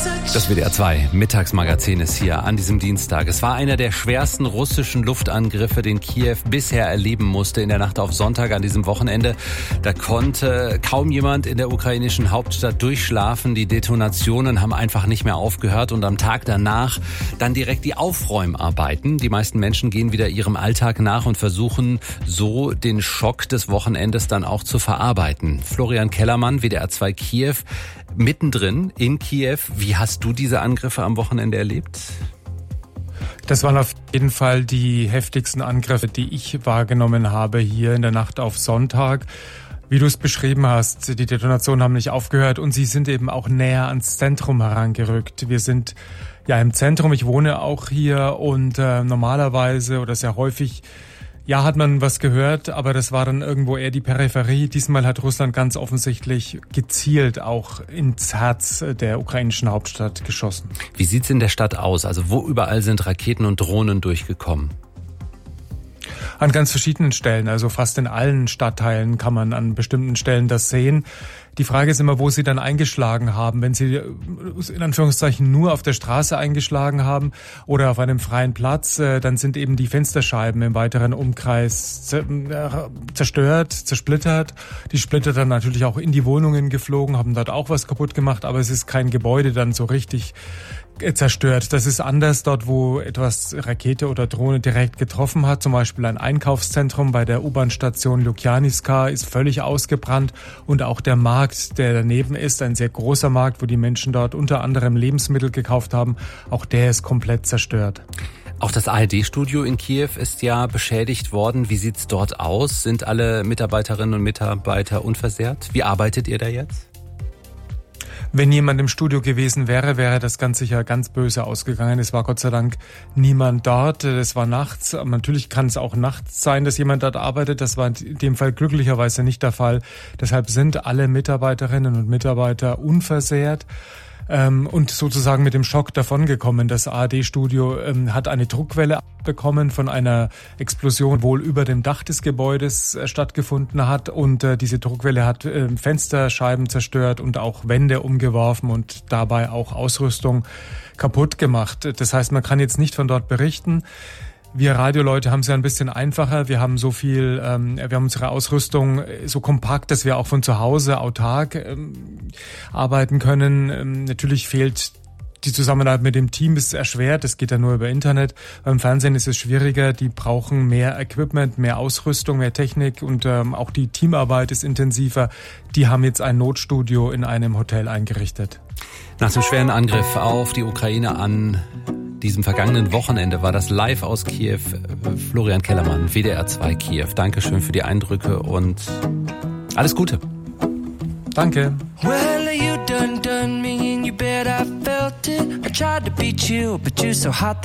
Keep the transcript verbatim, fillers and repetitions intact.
Das W D R zwei Mittagsmagazin ist hier an diesem Dienstag. Es war einer der schwersten russischen Luftangriffe, den Kiew bisher erleben musste in der Nacht auf Sonntag an diesem Wochenende. Da konnte kaum jemand in der ukrainischen Hauptstadt durchschlafen. Die Detonationen haben einfach nicht mehr aufgehört und am Tag danach dann direkt die Aufräumarbeiten. Die meisten Menschen gehen wieder ihrem Alltag nach und versuchen so den Schock des Wochenendes dann auch zu verarbeiten. Florian Kellermann, W D R zwei Kiew, mittendrin in Kiew. Wie hast du diese Angriffe am Wochenende erlebt? Das waren auf jeden Fall die heftigsten Angriffe, die ich wahrgenommen habe hier in der Nacht auf Sonntag. Wie du es beschrieben hast, die Detonationen haben nicht aufgehört und sie sind eben auch näher ans Zentrum herangerückt. Wir sind ja im Zentrum, ich wohne auch hier und äh, normalerweise oder sehr häufig ja, hat man was gehört, aber das war dann irgendwo eher die Peripherie. Diesmal hat Russland ganz offensichtlich gezielt auch ins Herz der ukrainischen Hauptstadt geschossen. Wie sieht's in der Stadt aus? Also wo überall sind Raketen und Drohnen durchgekommen? An ganz verschiedenen Stellen, also fast in allen Stadtteilen kann man an bestimmten Stellen das sehen. Die Frage ist immer, wo sie dann eingeschlagen haben. Wenn sie in Anführungszeichen nur auf der Straße eingeschlagen haben oder auf einem freien Platz, dann sind eben die Fensterscheiben im weiteren Umkreis zerstört, zersplittert. Die Splitter dann natürlich auch in die Wohnungen geflogen, haben dort auch was kaputt gemacht, aber es ist kein Gebäude dann so richtig zerstört. Das ist anders dort, wo etwas Rakete oder Drohne direkt getroffen hat. Zum Beispiel ein Einkaufszentrum bei der U-Bahn-Station Lukjaniska ist völlig ausgebrannt und auch der Markt, der daneben ist, ein sehr großer Markt, wo die Menschen dort unter anderem Lebensmittel gekauft haben, auch der ist komplett zerstört. Auch das A R D-Studio in Kiew ist ja beschädigt worden. Wie sieht's dort aus? Sind alle Mitarbeiterinnen und Mitarbeiter unversehrt? Wie arbeitet ihr da jetzt? Wenn jemand im Studio gewesen wäre, wäre das ganz sicher ganz böse ausgegangen. Es war Gott sei Dank niemand dort. Es war nachts. Natürlich kann es auch nachts sein, dass jemand dort arbeitet. Das war in dem Fall glücklicherweise nicht der Fall. Deshalb sind alle Mitarbeiterinnen und Mitarbeiter unversehrt. Ähm, und sozusagen mit dem Schock davongekommen. Das A R D-Studio ähm, hat eine Druckwelle bekommen von einer Explosion, wohl über dem Dach des Gebäudes äh, stattgefunden hat. Und äh, diese Druckwelle hat äh, Fensterscheiben zerstört und auch Wände umgeworfen und dabei auch Ausrüstung kaputt gemacht. Das heißt, man kann jetzt nicht von dort berichten. Wir Radioleute haben es ja ein bisschen einfacher. Wir haben so viel, ähm, wir haben unsere Ausrüstung so kompakt, dass wir auch von zu Hause autark ähm, arbeiten können. Ähm, natürlich fehlt die Zusammenarbeit mit dem Team, ist erschwert. Das geht ja nur über Internet. Beim Fernsehen ist es schwieriger. Die brauchen mehr Equipment, mehr Ausrüstung, mehr Technik und ähm, auch die Teamarbeit ist intensiver. Die haben jetzt ein Notstudio in einem Hotel eingerichtet. Nach dem schweren Angriff auf die Ukraine an diesem vergangenen Wochenende war das live aus Kiew. Florian Kellermann, W D R zwei Kiew. Dankeschön für die Eindrücke und alles Gute. Danke. Well, you done done me in your bed, I felt it. I tried to beat you, but you're so hot that